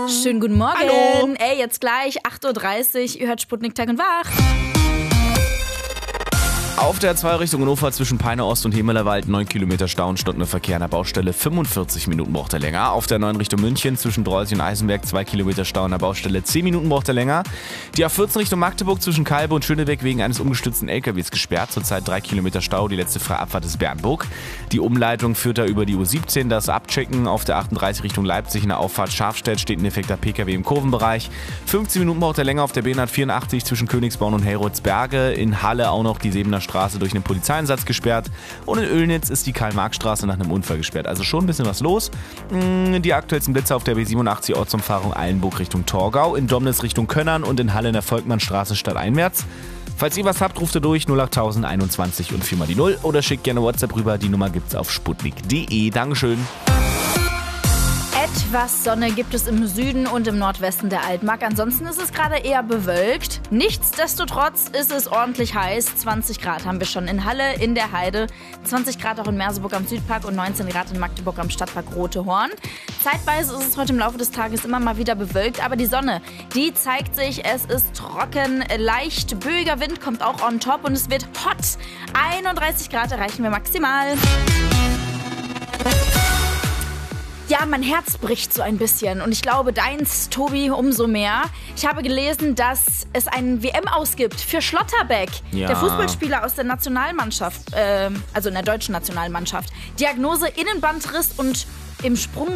Schönen guten Morgen. Hallo. Ey, jetzt gleich 8:30 Uhr. Ihr hört Sputnik Tag und Wach. Auf der 2 Richtung Hannover zwischen Peine Ost und Hemelerwald 9 Kilometer Stau und stundender Verkehr an der Baustelle. 45 Minuten braucht er länger. Auf der 9 Richtung München zwischen Dreuzig und Eisenberg 2 Kilometer Stau an der Baustelle. 10 Minuten braucht er länger. Die A14 Richtung Magdeburg zwischen Kalbe und Schönebeck wegen eines umgestürzten LKWs gesperrt. Zurzeit 3 Kilometer Stau. Die letzte freie Abfahrt ist Bernburg. Die Umleitung führt da über die U17. Das Abchecken auf der 38 Richtung Leipzig in der Auffahrt Schafstedt steht ein defekter PKW im Kurvenbereich. 15 Minuten braucht er länger auf der B184 zwischen Königsborn und Helrotsberge. In Halle auch noch die Sebener Straße durch einen Polizeieinsatz gesperrt. Und in Oelnitz ist die Karl-Marx-Straße nach einem Unfall gesperrt. Also schon ein bisschen was los. Die aktuellsten Blitze auf der B87 Ortsumfahrung Eilenburg Richtung Torgau, in Domnitz Richtung Könnern und in Halle in der Volkmannstraße stadteinwärts. Falls ihr was habt, ruft ihr durch 08000 21 und 4 mal die 0 oder schickt gerne WhatsApp rüber. Die Nummer gibt's auf sputnik.de. Dankeschön. Etwas Sonne gibt es im Süden und im Nordwesten der Altmark. Ansonsten ist es gerade eher bewölkt. Nichtsdestotrotz ist es ordentlich heiß. 20 Grad haben wir schon in Halle, in der Heide. 20 Grad auch in Merseburg am Südpark und 19 Grad in Magdeburg am Stadtpark Rote Horn. Zeitweise ist es heute im Laufe des Tages immer mal wieder bewölkt, aber die Sonne, die zeigt sich. Es ist trocken, leicht böiger Wind kommt auch on top und es wird hot. 31 Grad erreichen wir maximal. Ja, mein Herz bricht so ein bisschen und ich glaube, deins, Tobi, umso mehr. Ich habe gelesen, dass es einen WM ausgibt für Schlotterbeck, Ja. der Fußballspieler aus der Nationalmannschaft, also in der deutschen Nationalmannschaft. Diagnose Innenbandriss und im Sprung